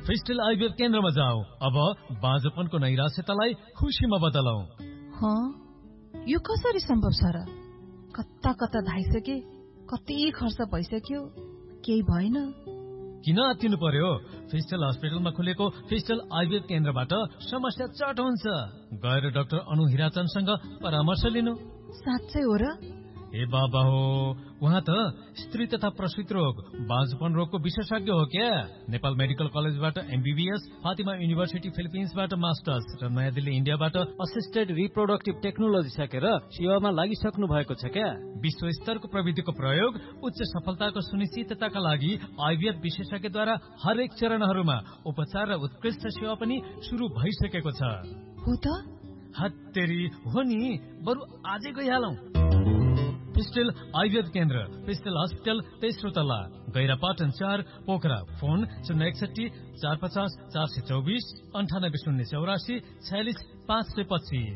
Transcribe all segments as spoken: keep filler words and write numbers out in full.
फेस्टल IVF केन्द्रमा जाऊ। अब बाँझोपनको नैराश्यतालाई खुसीमा बदलौ। हाँ, यो कसरी सम्भव छ र? कता कता धाइसके, कति खर्च भइसक्यो, केही भएन। किन आत्तिनु पर्यो? फेस्टल हस्पिटलमा खुलेको फेस्टल आइभीएफ केन्द्रबाट समस्या चट हुन्छ। गएर डाक्टर अनु हिराचनसँग परामर्श लिनु। साँच्चै हो र? ए बाबा हो, उहाँ त स्त्री तथा प्रसूति रोग, बाँझोपन रोगको विशेषज्ञ हो क्या। नेपाल मेडिकल कलेजबाट एमबीबीएस, फातिमा युनिभर्सिटी फिलिपिन्सबाट मास्टर्स र नयाँ दिल्ली इन्डियाबाट असिस्टेड रिप्रोडक्टिभ टेक्नोलोजी सकेर सेवामा लागिसक्नु भएको छ क्या। विश्व स्तरको प्रविधिको प्रयोग उच्च सफलताको सुनिश्चितताका लागि आइभीएफ विशेषज्ञद्वारा हरेक चरणहरूमा उपचार र उत्कृष्ट सेवा पनि शुरू भइसकेको छ। हो त? हत्तेरी हो नि, बरु आजै गइहालौं। फेस्टल आइभीएफ केन्द्र, फेस्टल हस्पिटल, तेस्रो तल्ला, गैरापाटन चार, पोखरा। फोन शून्य एकसठी चार पचास चार सय चौबिस अन्ठानब्बे शून्य चौरासी छयालिस पाँच सय पच्चिस।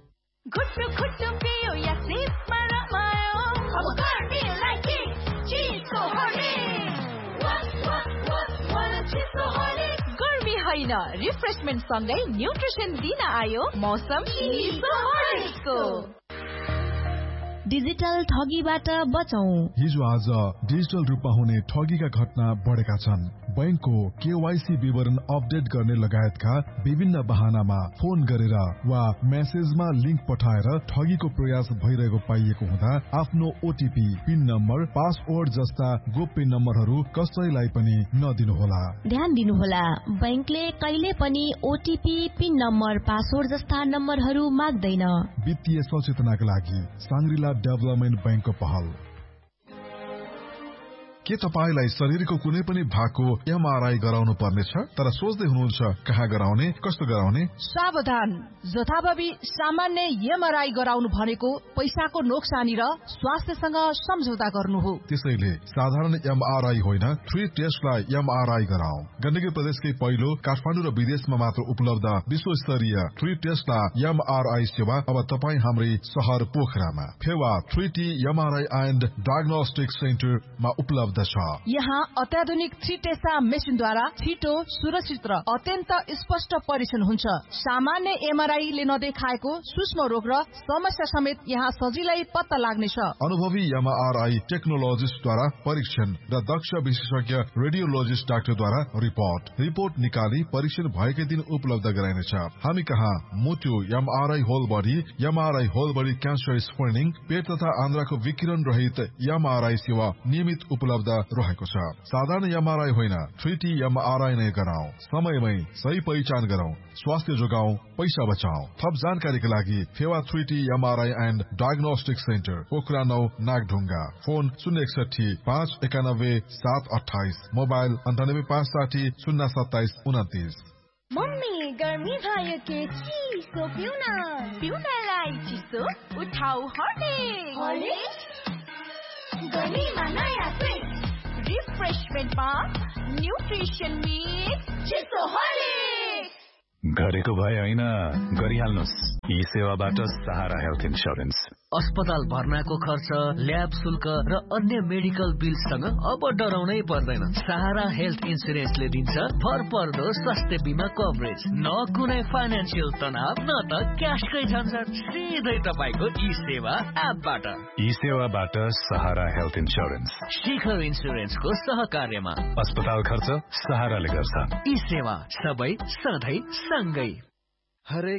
गर्मी होइन, रिफ्रेशमेन्ट सँगै न्युट्रिसन दिन आयो मौसम को। डिजिटल ठगीबाट बचौं। हिजो आज डिजिटल रूपमा हुने ठगीका घटना बढेका छन्। बैंकको केवाईसी विवरण अपडेट गर्ने लगायतका विभिन्न बहानामा फोन गरेर वा मेसेजमा लिंक पठाएर ठगीको प्रयास भइरहेको पाइएको हुँदा आफ्नो ओटीपी, पिन नम्बर, पासवर्ड जस्ता गोप्य नम्बरहरू कसैलाई पनि नदिनुहोला। ध्यान दिनुहोला, बैंकले कहिले पनि ओटीपी, पिन नम्बर, पासवर्ड जस्ता नम्बरहरू माग्दैन। वित्तीय सचेतनाका लागि सांग्रिला डेभलपमेन्ट बैंकको पहल। के तपाईलाई शरीरको कुनै पनि भागको एमआरआई गराउनु पर्नेछ तर सोच्दै हुनुहुन्छ कहाँ गराउने, कस्तो गराउने? सावधान, जथाभावी सामान्य एमआरआई गराउनु भनेको पैसाको नोक्सानी र स्वास्थ्यसँग सम्झौता गर्नु हो। त्यसैले साधारण एमआरआई होइन, थ्री टेस्टलाई एमआरआई गराऊ। गण्डकी प्रदेशकै पहिलो काठमाडौँ र विदेशमा मात्र उपलब्ध विश्वस्तरीय थ्री टेस्टलाई एमआरआई सेवा अब तपाईँ हाम्रै शहर पोखरामा Phewa three T MRI and diagnostic सेन्टरमा उपलब्ध छ। यहाँ अत्याधुनिक थ्री टेस्टा मेसिनद्वारा छिटो, सुरक्षित र अत्यन्त स्पष्ट परीक्षण हुन्छ। सामान्य एमआरआईले नदेखाएको सूक्ष्म रोग र समस्या समेत यहाँ सजिलै पत्ता लाग्नेछ। अनुभवी एमआरआई टेक्नोलोजिस्टद्वारा परीक्षण र दक्ष विशेषज्ञ रेडियोलोजिस्ट डाक्टरद्वारा रिपोर्ट रिपोर्ट निकाली परीक्षण भएकै दिन उपलब्ध गराइनेछ। हामी कहाँ मुटु MRI, whole body MRI, whole body cancer screening, पेट तथा आन्द्राको विकिरण रहित एमआरआई सेवा नियमित उपलब्ध रहेको छ। साधारण एमआरआई होइन, थ्री टी एमआरआई नै गराऊ। समयमै सही पहिचान गरौं, स्वास्थ्य जोगाऊ, पैसा बचाऊ। थप जानकारीका लागि Phewa three T MRI and diagnostic centre, Pokhara नौ, नागढुङ्गा। फोन शून्य एकसठी पाँच एकानब्बे सात अठाइस, मोबाइल अन्ठानब्बे पाँच साठी शून्य सत्ताइस उन्तिस। मम्मी, गर्मी भयो के चिसो पिउन पिउनलाई चिसो उठाउ हर्लिक्स। गर्मीमा नयाँ स्विच, रिफ्रेशमेन्टमा न्युट्रिसन मिक्स, चिसो हर्लिक्स। गरेको भए होइन, गरिहाल्नुस्। यी सेवाबाट सहारा हेल्थ इन्स्योरेन्स। अस्पताल भर्नाको खर्च, ल्याब शुल्क र अन्य मेडिकल बिलसँग अब डराउनै पर्दैन। सहारा हेल्थ इन्स्योरेन्सले दिन्छ भरपर्दो स्वास्थ्य बिमा कभरेज। न कुनै फाइनेन्सियल तनाव, न त क्यासकै झन्झट, सिधै तपाईको ई सेवा एपबाट। ई सेवाबाट सहारा हेल्थ इन्स्योरेन्स शिखर इन्स्योरेन्सको सहकार्यमा। अस्पताल खर्च सहाराले गर्छ। ई सेवा सबै सधैँ सँगै। हरेक